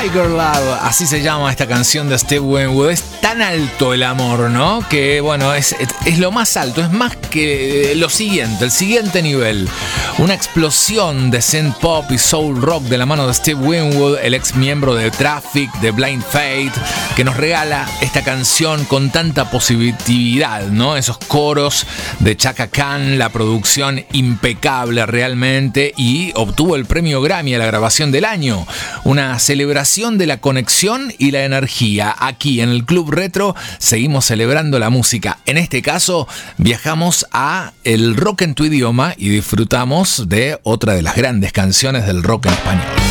Tiger Love, así se llama esta canción de Steve Winwood. Es tan alto el amor, ¿no? Que bueno, es lo más alto, es más que lo siguiente, el siguiente nivel. Una explosión de synth pop y soul rock de la mano de Steve Winwood, el ex miembro de Traffic, de Blind Faith, que nos regala esta canción con tanta positividad, ¿no? Esos coros de Chaka Khan, la producción impecable realmente, y obtuvo el premio Grammy a la grabación del año. Una celebración de la conexión y la energía. Aquí en el Club Retro seguimos celebrando la música. En este caso viajamos a el rock en tu idioma y disfrutamos de otra de las grandes canciones del rock en español.